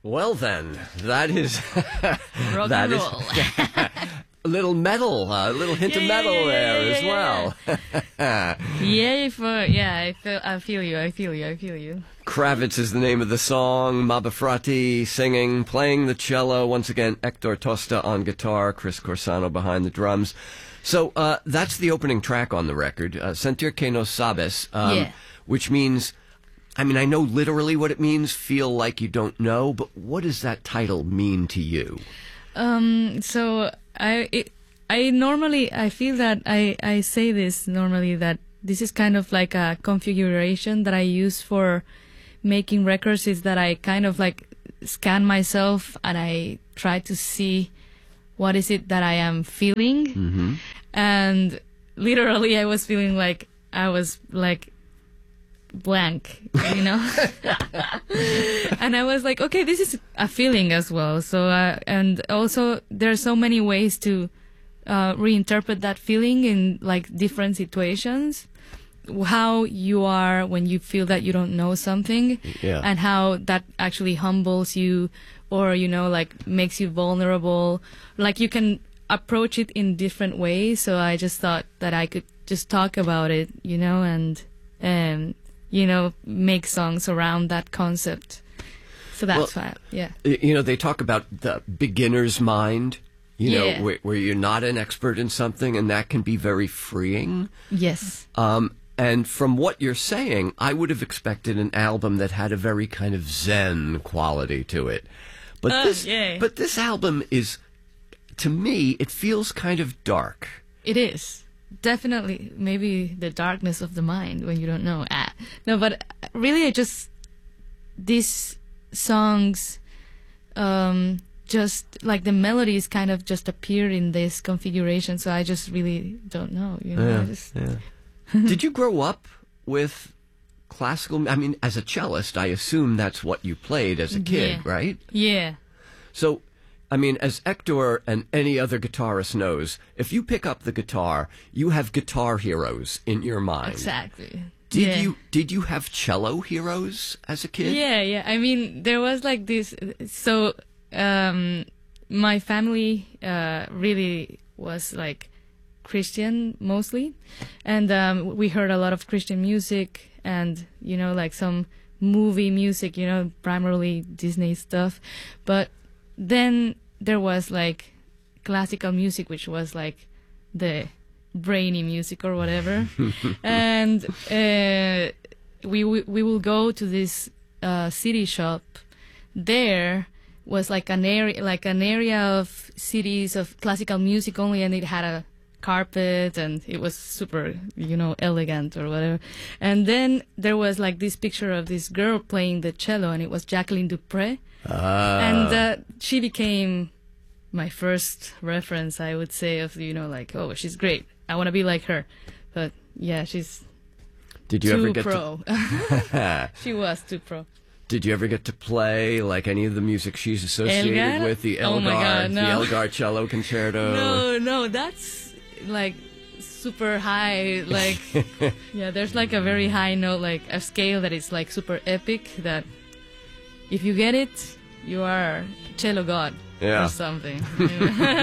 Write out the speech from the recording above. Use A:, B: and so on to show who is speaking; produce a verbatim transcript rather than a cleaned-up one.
A: Well then, that is
B: Rock
A: that
B: and
A: is
B: roll.
A: a little metal, a little hint
B: Yeah,
A: of
B: yeah,
A: metal
B: yeah,
A: there
B: yeah,
A: as
B: yeah,
A: well.
B: Yeah, for yeah, I feel, I feel you, I feel you, I feel you.
A: Kravitz is the name of the song. Mabafrati singing, playing the cello. Once again, Hector Tosta on guitar, Chris Corsano behind the drums. So uh, that's the opening track on the record, uh, Sentir que no sabes, um,
B: Yeah.
A: which means, I mean, I know literally what it means, feel like you don't know, but what does that title mean to you?
B: Um, so I, it, I normally, I feel that I, I say this normally that this is kind of like a configuration that I use for making records, is that I kind of like scan myself and I try to see what is it that I am feeling.
A: Mm-hmm.
B: And literally I was feeling like I was like blank, you know? And I was like, okay, this is a feeling as well. So, uh, and also there are so many ways to uh, reinterpret that feeling in like different situations. How you are when you feel that you don't know something,
A: Yeah.
B: and how that actually humbles you, or, you know, like makes you vulnerable. Like you can approach it in different ways. So I just thought that I could just talk about it, you know, and, um, you know, make songs around that concept. So that's
A: Well,
B: why, yeah.
A: You know, they talk about the beginner's mind, you
B: Yeah.
A: know, where, where you're not an expert in something, and that can be very freeing.
B: Yes.
A: Um, and from what you're saying, I would have expected an album that had a very kind of Zen quality to it. But
B: Oh,
A: this,
B: yay.
A: but this album is, to me, it feels kind of dark.
B: It is. Definitely, maybe the darkness of the mind when you don't know. Ah. No, but really, I just, these songs, um, just like the melodies kind of just appeared in this configuration. So I just really don't know, you know. I just,
A: yeah. Did you grow up with classical? I mean, as a cellist, I assume that's what you played as a kid,
B: Yeah.
A: right?
B: yeah.
A: So, I mean, as Hector and any other guitarist knows, if you pick up the guitar, you have guitar heroes in your mind.
B: Exactly.
A: Did
B: yeah.
A: you did you have cello heroes as a kid?
B: Yeah, yeah. I mean, there was like this. So, um, my family uh, really was like Christian mostly, and um, we heard a lot of Christian music, and you know, like some movie music, you know, primarily Disney stuff. But then there was like classical music, which was like the brainy music or whatever. And uh, we, we we will go to this uh, city shop. There was like an area, like an area of C Ds of classical music only, and it had a carpet, and it was super, you know, elegant or whatever. And then there was like this picture of this girl playing the cello, and it was Jacqueline Dupre.
A: Ah.
B: And uh, she became my first reference, I would say, of, you know, like, oh, she's great. I want to be like her. But yeah, she's
A: Did you
B: too
A: ever get
B: pro.
A: to
B: She was too pro.
A: Did you ever get to play like any of the music she's associated
B: Elgar?
A: with? The
B: Oh
A: Elgar,
B: my God, no.
A: the Elgar cello concerto.
B: No, no, that's like super high. Like, yeah, there's like a very high note, like a scale that is like super epic, that if you get it, you are cello god
A: Yeah.
B: or something.